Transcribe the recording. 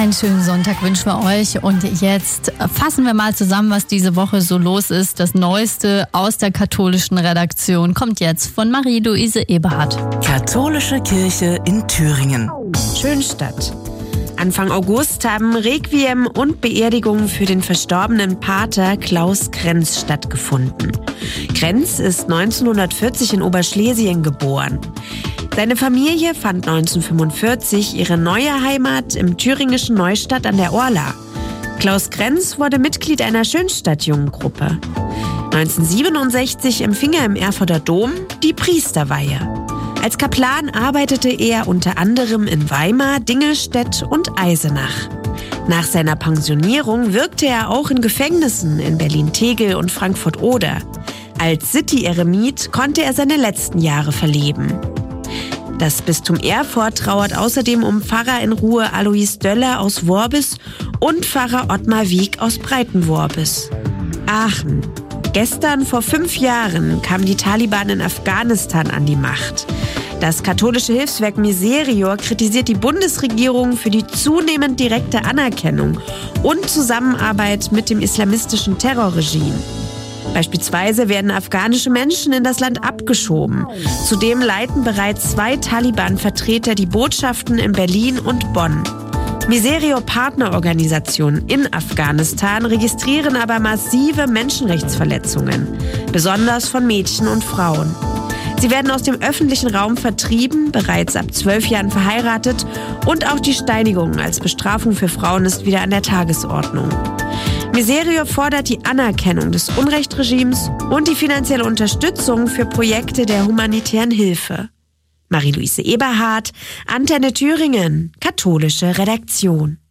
Einen schönen Sonntag wünschen wir euch und jetzt fassen wir mal zusammen, was diese Woche so los ist. Das Neueste aus der katholischen Redaktion kommt jetzt von Marie-Louise Eberhardt. Katholische Kirche in Thüringen. Schönstadt. Anfang August haben Requiem und Beerdigungen für den verstorbenen Pater Klaus Grenz stattgefunden. Grenz ist 1940 in Oberschlesien geboren. Seine Familie fand 1945 ihre neue Heimat im thüringischen Neustadt an der Orla. Klaus Grenz wurde Mitglied einer Schönstadt-Jungengruppe. 1967 empfing er im Erfurter Dom die Priesterweihe. Als Kaplan arbeitete er unter anderem in Weimar, Dingelstädt und Eisenach. Nach seiner Pensionierung wirkte er auch in Gefängnissen in Berlin-Tegel und Frankfurt-Oder. Als City-Eremit konnte er seine letzten Jahre verleben. Das Bistum Erfurt trauert außerdem um Pfarrer in Ruhe Alois Döller aus Worbis und Pfarrer Ottmar Wieck aus Breitenworbis. Aachen. Gestern vor 5 Jahren kamen die Taliban in Afghanistan an die Macht. Das katholische Hilfswerk Miserior kritisiert die Bundesregierung für die zunehmend direkte Anerkennung und Zusammenarbeit mit dem islamistischen Terrorregime. Beispielsweise werden afghanische Menschen in das Land abgeschoben. Zudem leiten bereits 2 Taliban-Vertreter die Botschaften in Berlin und Bonn. Miserior-Partnerorganisationen in Afghanistan registrieren aber massive Menschenrechtsverletzungen, besonders von Mädchen und Frauen. Sie werden aus dem öffentlichen Raum vertrieben, bereits ab 12 Jahren verheiratet und auch die Steinigung als Bestrafung für Frauen ist wieder an der Tagesordnung. Miserior fordert die Anerkennung des Unrechtsregimes und die finanzielle Unterstützung für Projekte der humanitären Hilfe. Marie-Louise Eberhardt, Antenne Thüringen, katholische Redaktion.